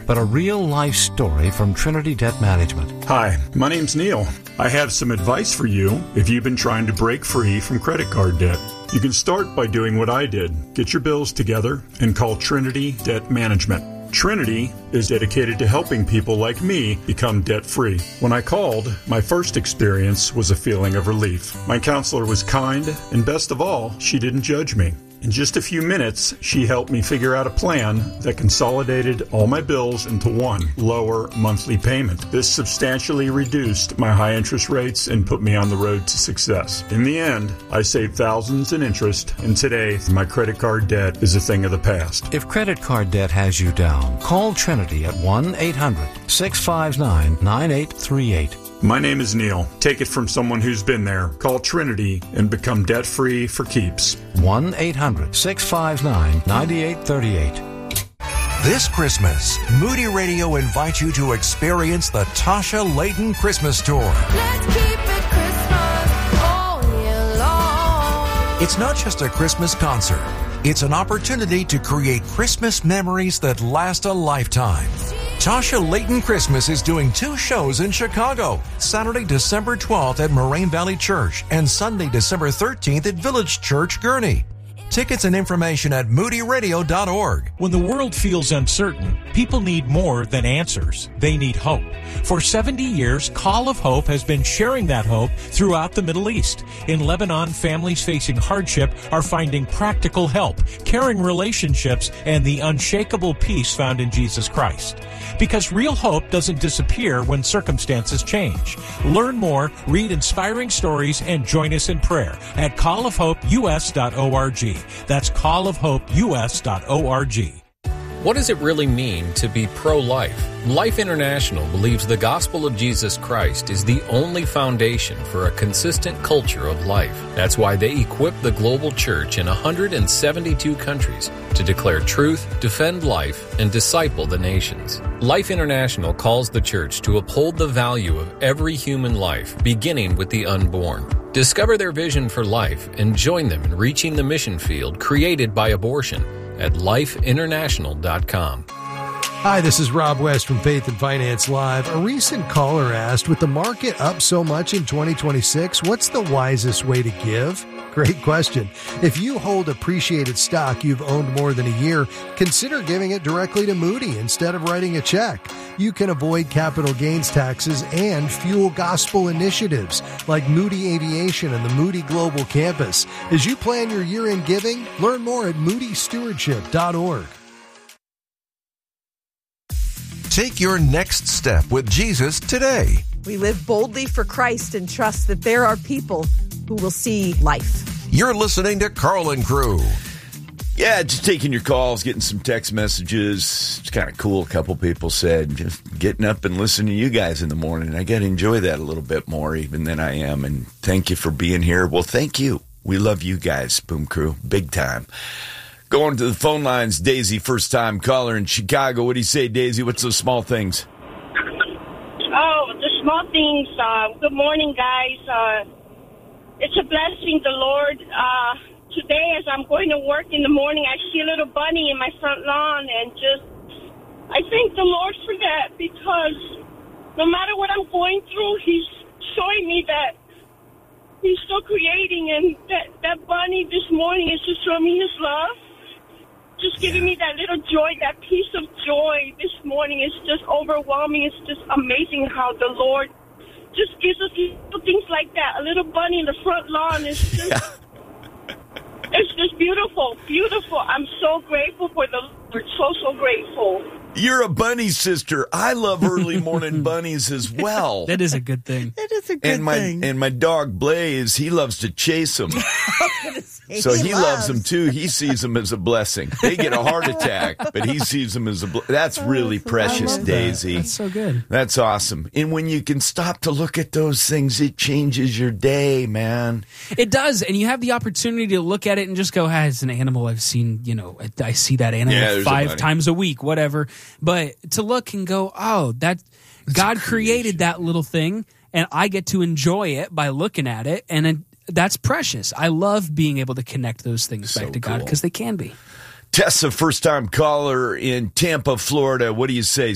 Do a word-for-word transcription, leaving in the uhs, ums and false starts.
but a real-life story from Trinity Debt Management. Hi, my name's Neil. I have some advice for you if you've been trying to break free from credit card debt. You can start by doing what I did. Get your bills together and call Trinity Debt Management. Trinity is dedicated to helping people like me become debt-free. When I called, my first experience was a feeling of relief. My counselor was kind, and best of all, she didn't judge me. In just a few minutes, she helped me figure out a plan that consolidated all my bills into one lower monthly payment. This substantially reduced my high interest rates and put me on the road to success. In the end, I saved thousands in interest, and today, my credit card debt is a thing of the past. If credit card debt has you down, call Trinity at one eight hundred six five nine nine eight three eight. My name is Neil. Take it from someone who's been there. Call Trinity and become debt-free for keeps. one eight hundred six five nine nine eight three eight. This Christmas, Moody Radio invites you to experience the Tasha Layton Christmas Tour. Let's keep it Christmas all year long. It's not just a Christmas concert. It's an opportunity to create Christmas memories that last a lifetime. Tasha Layton Christmas is doing two shows in Chicago, Saturday, December twelfth at Moraine Valley Church and Sunday, December thirteenth at Village Church, Gurnee. Tickets and information at moody radio dot org. When the world feels uncertain, people need more than answers. They need hope. For seventy years, Call of Hope has been sharing that hope throughout the Middle East. In Lebanon, families facing hardship are finding practical help, caring relationships, and the unshakable peace found in Jesus Christ. Because real hope doesn't disappear when circumstances change. Learn more, read inspiring stories, and join us in prayer at call of hope u s dot org. That's call of hope u s dot org. What does it really mean to be pro-life? Life International believes the gospel of Jesus Christ is the only foundation for a consistent culture of life. That's why they equip the global church in one hundred seventy-two countries to declare truth, defend life, and disciple the nations. Life International calls the church to uphold the value of every human life, beginning with the unborn. Discover their vision for life and join them in reaching the mission field created by abortion at life international dot com. Hi, this is Rob West from Faith and Finance Live. A recent caller asked, with the market up so much in twenty twenty-six, what's the wisest way to give? Great question. If you hold appreciated stock you've owned more than a year, consider giving it directly to Moody instead of writing a check. You can avoid capital gains taxes and fuel gospel initiatives like Moody Aviation and the Moody Global Campus. As you plan your year-end giving, learn more at moody stewardship dot org. Take your next step with Jesus today. We live boldly for Christ and trust that there are people who will see life. You're listening to Carlin Crew. Yeah, just taking your calls, getting some text messages. It's kind of cool. A couple people said, just getting up and listening to you guys in the morning. I got to enjoy that a little bit more even than I am. And thank you for being here. Well, thank you. We love you guys, Boom Crew, big time. Going to the phone lines, Daisy, first time caller in Chicago. What do you say, Daisy? What's those small things? Oh, the small things. Uh, good morning, guys. Uh, it's a blessing, the Lord. Uh, today, as I'm going to work in the morning, I see a little bunny in my front lawn, and just, I thank the Lord for that, because no matter what I'm going through, He's showing me that He's still creating, and that, that bunny this morning is just showing me His love. Just giving me that little joy, that piece of joy this morning is just overwhelming. It's just amazing how the Lord just gives us little things like that. A little bunny in the front lawn is just, yeah. It's just beautiful, beautiful. I'm so grateful for the Lord, so, so grateful. You're a bunny sister. I love early morning bunnies as well. That is a good thing. That is a good and my, thing. And my dog, Blaze, he loves to chase them. So he, he loves. loves them, too. He sees them as a blessing. They get a heart attack, but he sees them as a blessing. That's really oh, precious, Daisy. That. That's so good. That's awesome. And when you can stop to look at those things, it changes your day, man. It does. And you have the opportunity to look at it and just go, ah, it's an animal I've seen, you know, I, I see that animal yeah, five a times a week, whatever. But to look and go, oh, that God created that little thing, and I get to enjoy it by looking at it, and it, that's precious. I love being able to connect those things so back to cool. God, because they can be. Tessa, first-time caller in Tampa, Florida. What do you say,